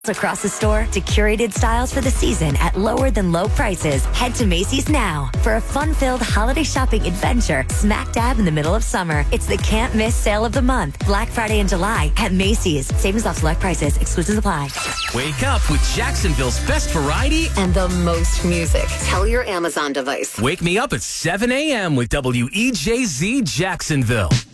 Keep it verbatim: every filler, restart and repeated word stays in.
across the store to curated styles for the season at lower than low prices. Head to Macy's now for a fun-filled holiday shopping adventure smack dab in the middle of summer. It's the can't miss sale of the month, Black Friday in July at Macy's. Savings off select prices. Exclusions apply. Wake up with Jacksonville's best variety and the most music. Tell your Amazon device. Wake me up at seven a.m. with W E J Z Jacksonville.